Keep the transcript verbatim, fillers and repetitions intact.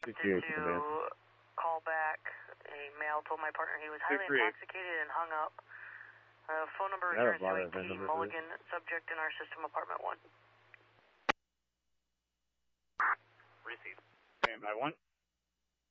Did to call back. A male told my partner he was highly intoxicated and hung up. Uh, phone number is two eighteen Mulligan, subject in our system, apartment one. Received. Standby one.